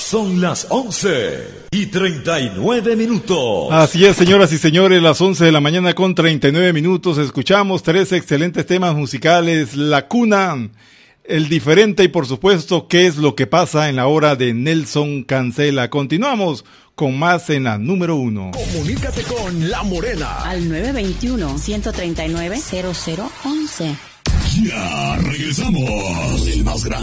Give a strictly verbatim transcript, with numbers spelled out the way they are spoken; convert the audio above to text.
Son las once y treinta y nueve minutos. Así es, señoras y señores, las once de la mañana con treinta y nueve minutos. Escuchamos tres excelentes temas musicales: La Cuna, El Diferente y, por supuesto, ¿Qué es lo que pasa?, en la hora de Nelson Cancela. Continuamos con más en la número uno. Comunícate con La Morena al nueve dos uno, uno tres nueve, cero cero uno uno. Ya regresamos. El más grande